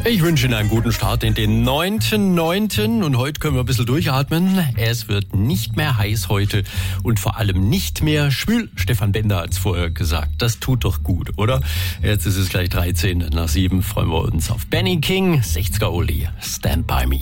Ich wünsche Ihnen einen guten Start in den 9.9. und heute können wir ein bisschen durchatmen. Es wird nicht mehr heiß heute und vor allem nicht mehr schwül. Stefan Bender hat es vorher gesagt. Das tut doch gut, oder? Jetzt ist es gleich 13 nach 7. Freuen wir uns auf Benny King, 60er Oldie, Stand By Me.